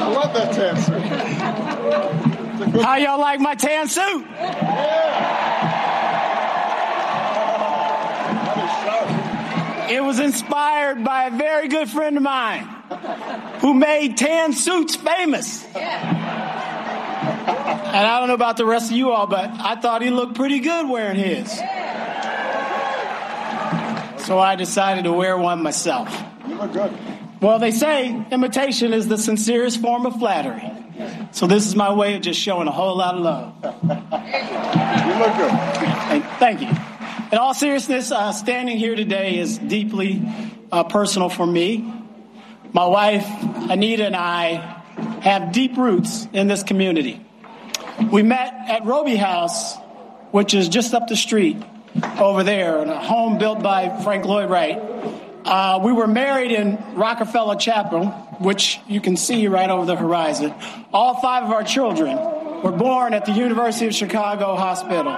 I love that tan suit. How y'all like my tan suit? It was inspired by a very good friend of mine who made tan suits famous. And I don't know about the rest of you all, but I thought he looked pretty good wearing his. So I decided to wear one myself. You look good. Well, they say imitation is the sincerest form of flattery. So this is my way of just showing a whole lot of love. You look good. Thank you. In all seriousness, standing here today is deeply personal for me. My wife, Anita, and I have deep roots in this community. We met at Roby House, which is just up the street over there, in a home built by Frank Lloyd Wright. We were married in Rockefeller Chapel, which you can see right over the horizon. All 5 of our children were born at the University of Chicago Hospital.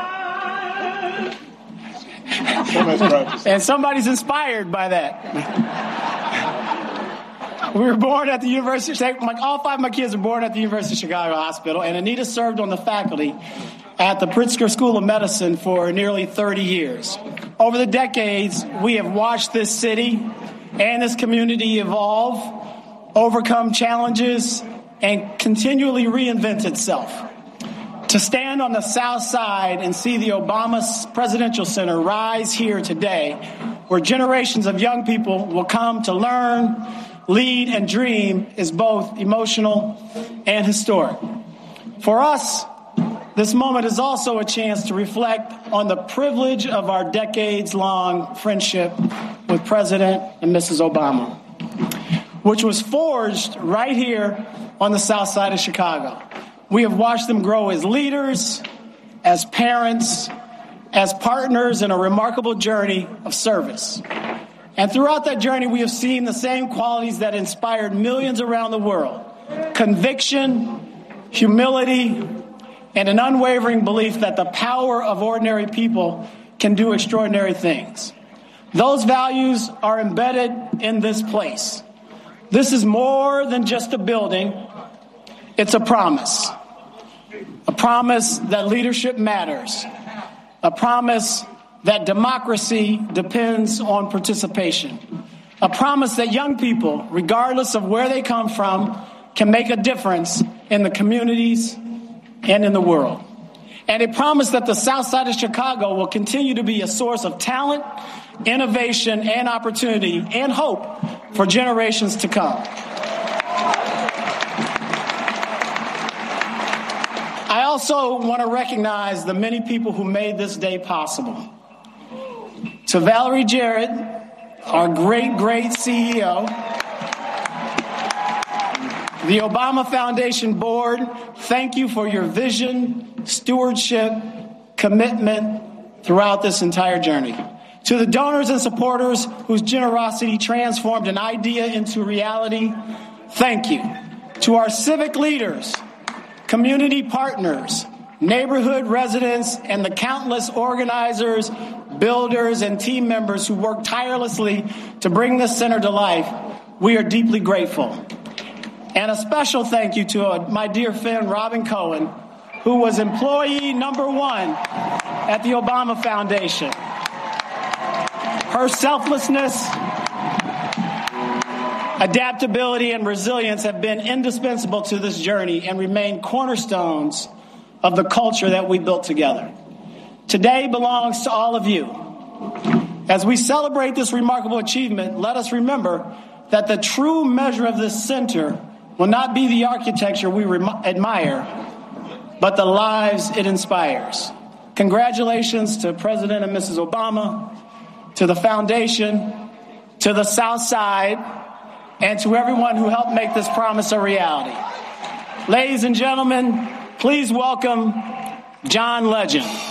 And somebody's inspired by that. We were born at the University of Chicago. All 5 of my kids were born at the University of Chicago Hospital, and Anita served on the faculty at the Pritzker School of Medicine for nearly 30 years. Over the decades, we have watched this city and this community evolve, overcome challenges, and continually reinvent itself. To stand on the South Side and see the Obama Presidential Center rise here today, where generations of young people will come to learn, lead, and dream, is both emotional and historic. For us, this moment is also a chance to reflect on the privilege of our decades-long friendship with President and Mrs. Obama, which was forged right here on the South Side of Chicago. We have watched them grow as leaders, as parents, as partners in a remarkable journey of service. And throughout that journey, we have seen the same qualities that inspired millions around the world: conviction, humility, and an unwavering belief that the power of ordinary people can do extraordinary things. Those values are embedded in this place. This is more than just a building. It's a promise. A promise that leadership matters. A promise that democracy depends on participation. A promise that young people, regardless of where they come from, can make a difference in the communities and in the world. And a promise that the South Side of Chicago will continue to be a source of talent, innovation, and opportunity and hope for generations to come. I also want to recognize the many people who made this day possible. To Valerie Jarrett, our great CEO, the Obama Foundation Board, thank you for your vision, stewardship, commitment throughout this entire journey. To the donors and supporters whose generosity transformed an idea into reality, thank you. To our civic leaders, community partners, neighborhood residents, and the countless organizers, builders, and team members who worked tirelessly to bring this center to life, we are deeply grateful. And a special thank you to my dear friend, Robin Cohen, who was employee number 1 at the Obama Foundation. Her selflessness, adaptability, and resilience have been indispensable to this journey and remain cornerstones of the culture that we built together. Today belongs to all of you. As we celebrate this remarkable achievement, let us remember that the true measure of this center will not be the architecture we admire, but the lives it inspires. Congratulations to President and Mrs. Obama, to the foundation, to the South Side, and to everyone who helped make this promise a reality. Ladies and gentlemen, please welcome John Legend.